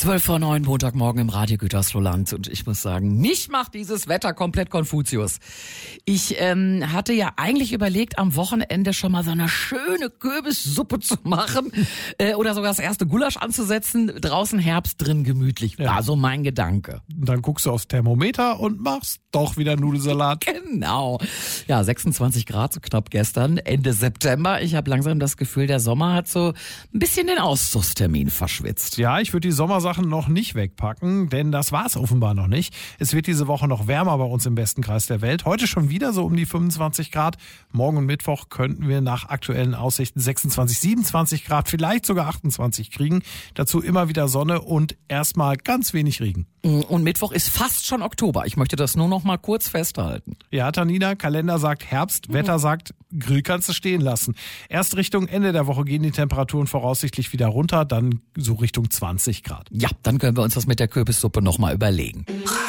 8:12 Montagmorgen im Radio Gütersloh-Land. Und ich muss sagen, mich macht dieses Wetter komplett Konfuzius. Ich hatte ja eigentlich überlegt, am Wochenende schon mal so eine schöne Kürbissuppe zu machen oder sogar das erste Gulasch anzusetzen. Draußen Herbst, drin gemütlich. War so mein Gedanke. Dann guckst du aufs Thermometer und machst doch wieder Nudelsalat. Genau. Ja, 26 Grad, so knapp gestern, Ende September. Ich habe langsam das Gefühl, der Sommer hat so ein bisschen den Auszugstermin verschwitzt. Ja, ich würde die Sommersachen noch nicht wegpacken, denn das war es offenbar noch nicht. Es wird diese Woche noch wärmer bei uns im besten Kreis der Welt. Heute schon wieder so um die 25 Grad. Morgen und Mittwoch könnten wir nach aktuellen Aussichten 26, 27 Grad, vielleicht sogar 28 kriegen. Dazu immer wieder Sonne und erstmal ganz wenig Regen. Und Mittwoch ist fast schon Oktober. Ich möchte das nur noch mal kurz festhalten. Ja, Tanina, Kalender sagt Herbst, Wetter sagt, Grill kannst du stehen lassen. Erst Richtung Ende der Woche gehen die Temperaturen voraussichtlich wieder runter, dann so Richtung 20 Grad. Ja, dann können wir uns das mit der Kürbissuppe noch mal überlegen.